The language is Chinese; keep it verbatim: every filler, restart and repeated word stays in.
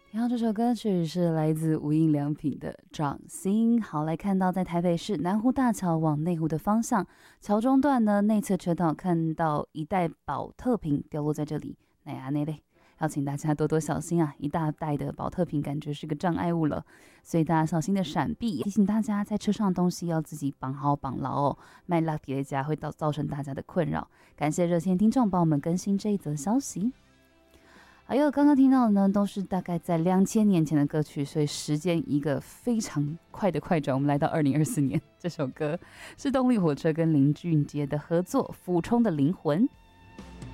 然后这首歌曲是来自无印良品的《掌心》。好，来看到在台北市南湖大桥往内湖的方向，桥中段呢内侧车道看到一袋保特瓶掉落在这里，那呀那嘞，要请大家多多小心啊！一大袋的保特瓶感觉是个障碍物了，所以大家小心的闪避。提醒大家在车上的东西要自己绑好绑牢哦，卖拉皮的家会造造成大家的困扰。感谢热线听众帮我们更新这一则消息。还有刚刚听到的呢，都是大概在两千年前的歌曲，所以时间一个非常快的快转。我们来到二零二四年，这首歌是动力火车跟林俊杰的合作，《俯冲的灵魂》。